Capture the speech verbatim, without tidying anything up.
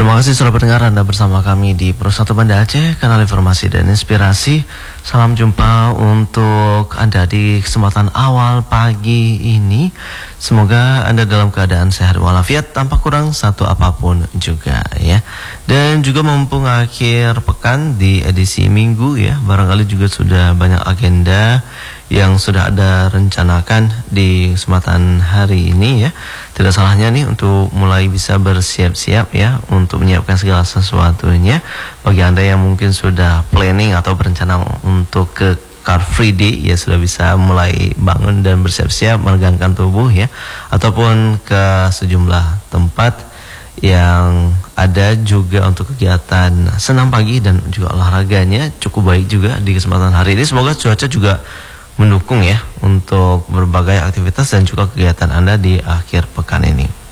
Terima kasih sudah mendengar Anda bersama kami di Pro satu Banda Aceh, kanal informasi dan inspirasi. Salam jumpa untuk Anda di kesempatan awal pagi ini. Semoga Anda dalam keadaan sehat walafiat tanpa kurang satu apapun juga ya. Dan juga mumpung akhir pekan di edisi Minggu ya, barangkali juga sudah banyak agenda yang sudah ada rencanakan di kesempatan hari ini ya. Tidak salahnya nih untuk mulai bisa bersiap-siap ya, untuk menyiapkan segala sesuatunya. Bagi Anda yang mungkin sudah planning atau berencana untuk ke Car Free Day ya, sudah bisa mulai bangun dan bersiap-siap meregangkan tubuh ya. Ataupun ke sejumlah tempat yang ada juga untuk kegiatan senam pagi dan juga olahraganya cukup baik juga di kesempatan hari ini. Semoga cuaca juga mendukung ya untuk berbagai aktivitas dan juga kegiatan Anda di akhir pekan ini.